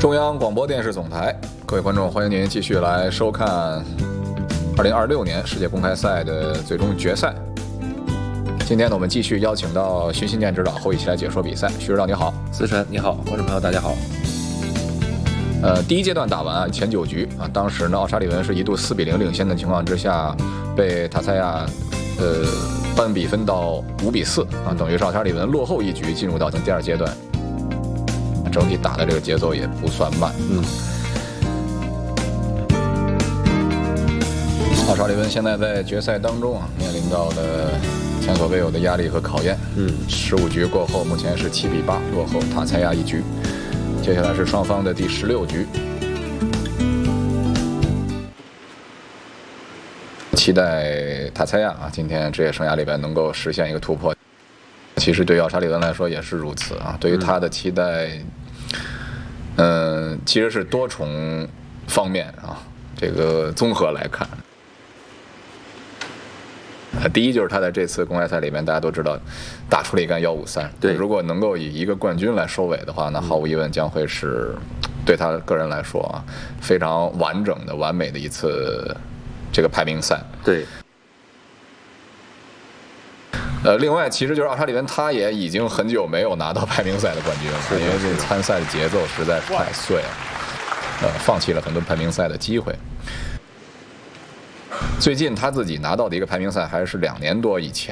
中央广播电视总台，各位观众，欢迎您继续来收看2026年世界公开赛的最终决赛。今天呢，我们继续邀请到徐新建指导后一起来解说比赛。徐指导你好。 思辰你好，观众朋友大家好。 第一阶段打完前9局啊，当时呢奥沙利文是一度4比0领先的情况之下，被塔萨亚扳比分到5比4啊，等于是奥沙利文落后1局进入到第2阶段。整体打的这个节奏也不算慢。奥沙利文现在在决赛当中啊，面临到了前所未有的压力和考验。15局过后，目前是7比8落后塔萨亚1局。接下来是双方的第16局，期待塔萨亚啊，今天职业生涯里边能够实现一个突破。其实对于奥沙利文来说也是如此啊，对于他的期待，其实是多重方面啊，这个综合来看。第一就是他在这次公开赛里面，大家都知道打出了一杆153。 对， 如果能够以一个冠军来收尾的话，那毫无疑问将会是对他个人来说啊非常完整的、完美的一次这个排名赛。 对。 另外，其实就是奥沙利文，他也已经很久没有拿到排名赛的冠军了，因为这参赛的节奏实在是太碎了，放弃了很多排名赛的机会。最近他自己拿到的一个排名赛还是2年多以前